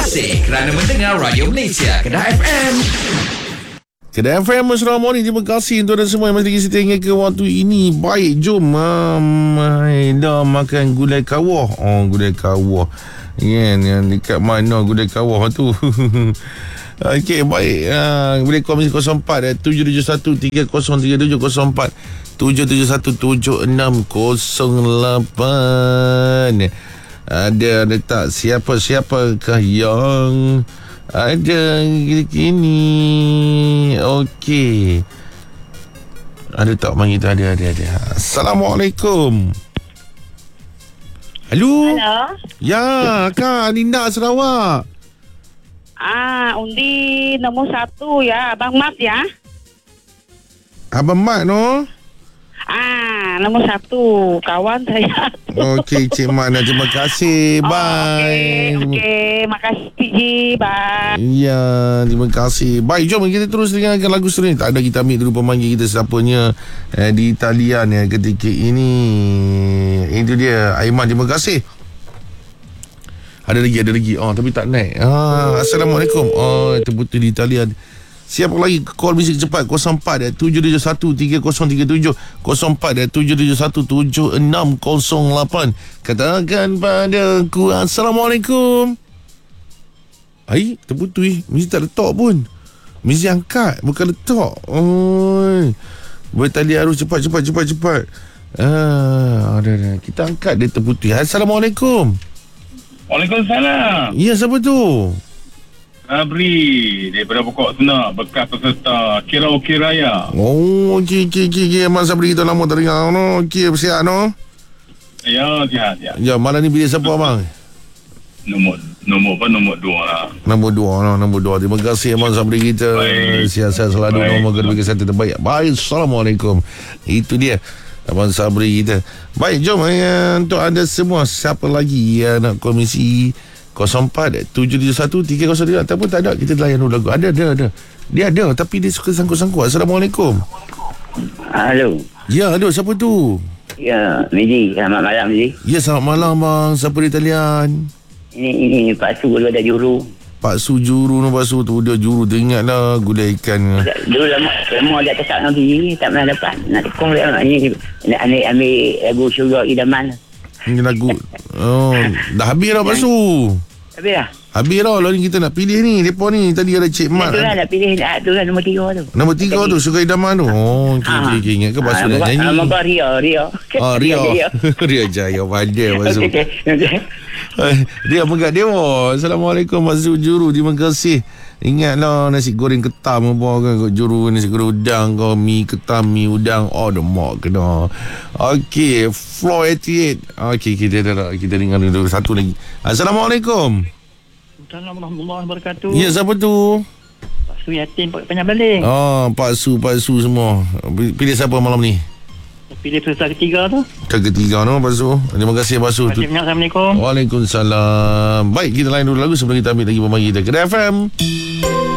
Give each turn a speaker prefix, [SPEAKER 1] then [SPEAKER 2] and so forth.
[SPEAKER 1] kasih kerana mendengar Radio Malaysia Kedah FM.
[SPEAKER 2] Kedah FM Selamat morning. Terima kasih untuk anda semua yang masih setia hingga ke waktu ini. Baik, jom dah makan gulai kawah. Gulai kawah yang dekat mana gulai kawah tu. Okey, baik. Boleh call 04 771 3037 04 771 7608. Ada tak siapakah yang ada kini? Okey. Ada tak panggil tu? Ada. Assalamualaikum. Halo. Ya, Kak Ninda Sarawak.
[SPEAKER 3] Undi nombor 1 ya, Abang Mat ya.
[SPEAKER 2] Abang Mat no?
[SPEAKER 3] Nombor 1 kawan saya.
[SPEAKER 2] Okey, Cik Mat, terima kasih. Bye.
[SPEAKER 3] Okey, makasih Ji. Bye.
[SPEAKER 2] Ya, terima kasih. Baik, jom kita terus dengarkan lagu seterusnya. Tak ada, kita ambil dulu pemanggil kita siapanya di talian ya ketika ini. Itu dia, Aiman, terima kasih. Ada lagi. Tapi tak naik. Assalamualaikum. Terputus di talian. Siapa lagi? Call mesti cepat 04 771 3037 04 771 7608. Katakan padaku Assalamualaikum. Terputus. Mesti tak letak pun. Mesti angkat, bukan letak. Bertali harus cepat. Ada. Kita angkat, dia terputus. Assalamualaikum.
[SPEAKER 4] Waalaikumsalam.
[SPEAKER 2] Ya, siapa tu?
[SPEAKER 4] Abri daripada Pokok Senak, bekas peserta Karaoke Raya.
[SPEAKER 2] Okey. Abang Sabri, kita lama tak dengar no. Okey, bersihat no?
[SPEAKER 4] Ya, sihat.
[SPEAKER 2] Ya, malam ni pilih siapa abang?
[SPEAKER 4] Nombor 2 lah.
[SPEAKER 2] Nombor 2. Terima kasih Abang Sabri kita. Sihat-sihat selalu. Nombor kedua kesihatan terbaik. Baik, Assalamualaikum. Itu dia Abang Sabri kita. Baik, jom untuk anda semua. Siapa lagi yang nak komisi 04 771 3037 ataupun tak ada, kita layan dulu lagu. Ada. Dia ada tapi dia suka sangkut-sangkut. Assalamualaikum.
[SPEAKER 5] Halo.
[SPEAKER 2] Ya, halo, siapa tu?
[SPEAKER 5] Ya, Miji. Selamat malam, Miji.
[SPEAKER 2] Ya, selamat malam bang. Siapa di talian?
[SPEAKER 5] Ini Pak Su dulu ada juru.
[SPEAKER 2] Pak Su juru no, Pak Su tu dia juru. Dia ingatlah gulai ikan.
[SPEAKER 5] Dulu lama dia cakap nanti tak pernah dapat. Nak tekong dia ni. Nak ambil lagu Syurga Idaman.
[SPEAKER 2] Ini lagu. Dah habis dah Pak Su.
[SPEAKER 5] Habis dah.
[SPEAKER 2] Habis dah. Lalu kita nak pilih ni. Depa ni tadi ada Cik Mat.
[SPEAKER 5] Itulah nak pilih. Itulah nombor 3 tu.
[SPEAKER 2] Nombor 3 tu Syurga Idaman tu. Okey. Ingat ke Pak Su nak nyanyi?
[SPEAKER 5] Nombor Ria.
[SPEAKER 2] Ria Jaya pada Pak Su. Dia pegat dewa. Assalamualaikum Pak Su juru. Terima kasih. Ingatlah nasi goreng ketam apa kan, juru nasi goreng udang kau, mi ketam, mi udang. Demak kena. Okey, Floor 88. Okey, kita dengar dulu satu lagi. Assalamualaikum.
[SPEAKER 6] Assalamualaikum warahmatullahi wabarakatuh.
[SPEAKER 2] Ya, siapa tu?
[SPEAKER 6] Pak Su Yatin Panjang Baling.
[SPEAKER 2] Pak Su semua. Pilih siapa malam ni?
[SPEAKER 6] Pilih peserta ketiga tu.
[SPEAKER 2] Ketiga no, Pak Su. Terima kasih Pak Su.
[SPEAKER 6] Assalamualaikum.
[SPEAKER 2] Waalaikumsalam. Baik, kita lain dulu lagu sebelum kita ambil lagi pemanggil kita. Kedah FM.